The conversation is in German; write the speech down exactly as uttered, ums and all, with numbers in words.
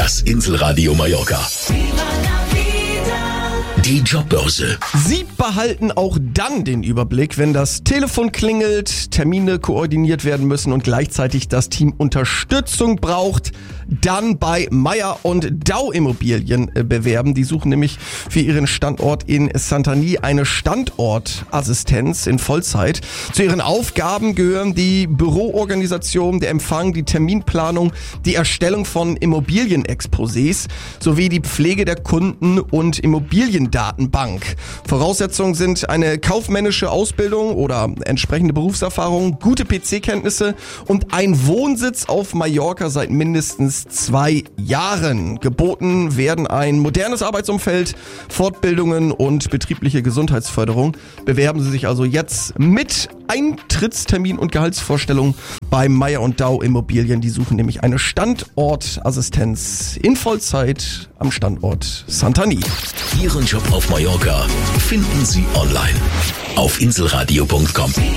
Das Inselradio Mallorca. Die Jobbörse. Sie behalten auch dann den Überblick, wenn das Telefon klingelt, Termine koordiniert werden müssen und gleichzeitig das Team Unterstützung braucht. Dann bei Meier und Dau Immobilien bewerben. Die suchen nämlich für ihren Standort in Santany eine Standortassistenz in Vollzeit. Zu ihren Aufgaben gehören die Büroorganisation, der Empfang, die Terminplanung, die Erstellung von Immobilienexposés sowie die Pflege der Kunden- und Immobiliendatenbank. Voraussetzungen sind eine kaufmännische Ausbildung oder entsprechende Berufserfahrung, gute P C-Kenntnisse und ein Wohnsitz auf Mallorca seit mindestens zwei Jahren. Geboten werden ein modernes Arbeitsumfeld, Fortbildungen und betriebliche Gesundheitsförderung. Bewerben Sie sich also jetzt mit Eintrittstermin und Gehaltsvorstellung bei Meier und Dau Immobilien. Die suchen nämlich eine Standortassistenz in Vollzeit am Standort Santany. Ihren Job auf Mallorca finden Sie online auf inselradio punkt com.